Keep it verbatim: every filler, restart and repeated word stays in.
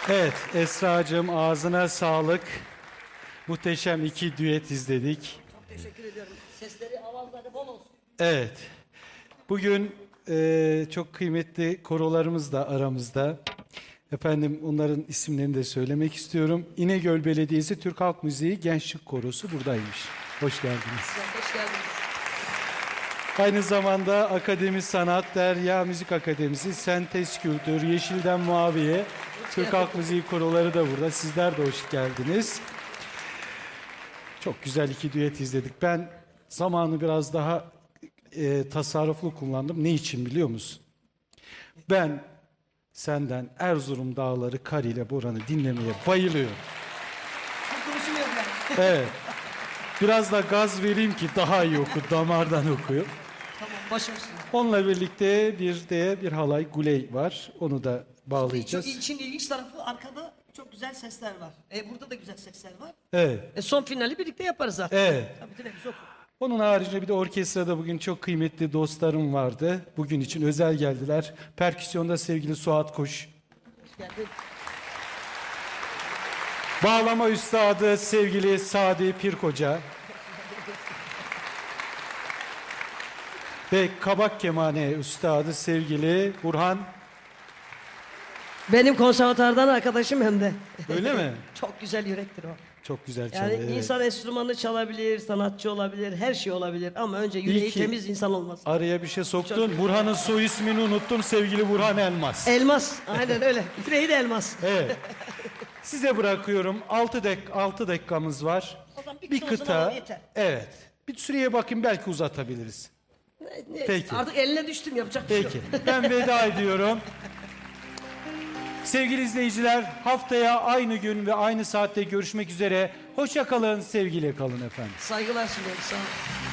Evet, Esra'cığım ağzına sağlık. Muhteşem iki düet izledik. Çok teşekkür ediyorum. Sesleri, avazları bol olsun. Evet, bugün e, çok kıymetli korolarımız da aramızda. Efendim onların isimlerini de söylemek istiyorum. İnegöl Belediyesi Türk Halk Müziği Gençlik Korosu buradaymış. Hoş geldiniz. Hoş geldiniz. Aynı zamanda Akademi Sanat, Derya Müzik Akademisi, Sentez Kültür, Yeşilden Mavi'ye, Türk Halk Müziği koroları da burada. Sizler de hoş geldiniz. Çok güzel iki düet izledik. Ben zamanı biraz daha e, tasarruflu kullandım. Ne için biliyor musun? Ben senden Erzurum Dağları Kar ile Boran'ı dinlemeye bayılıyorum. Çok konuşmuyor yani. Evet. Biraz da gaz vereyim ki daha iyi oku, damardan okuyor. Tamam, başım üstüne. Onunla birlikte bir de bir halay guley var. Onu da bağlayacağız. Çok işin ilginç tarafı arkada çok güzel sesler var. E, burada da güzel sesler var. Evet. E, son finali birlikte yaparız zaten. Evet. Tabii ki de biz oku. Onun haricinde bir de orkestrada bugün çok kıymetli dostlarım vardı. Bugün için özel geldiler. Perküsyonda sevgili Suat Kuş. Hoş geldin. Bağlama üstadı sevgili Sadi Pirkoca. Ve kabak kemane üstadı sevgili Burhan. Benim konservatuardan arkadaşım hem de. Öyle mi? Çok güzel yürektir o. Çok güzel Yani çalıyor. Evet. insan enstrümanı çalabilir, sanatçı olabilir, her şey olabilir. Ama önce yüreği ki- temiz insan olmaz. Araya bir şey soktun. Çok- Burhan'ın soy ismini unuttum sevgili Burhan Elmas. Elmas, aynen öyle. Yüreği de elmas. Evet. Size bırakıyorum. altı dak altı dakikamız var. O zaman bir Bir kıta uzun kıta. alalım, yeter. Evet. Bir süreye bakayım belki uzatabiliriz. Ne- ne- Peki. Artık eline düştüm, yapacak bir şey yok. Peki. Ben veda ediyorum. Sevgili izleyiciler, haftaya aynı gün ve aynı saatte görüşmek üzere. Hoşça kalın, sevgiyle kalın efendim. Saygılar sunuyorum, sağ olun.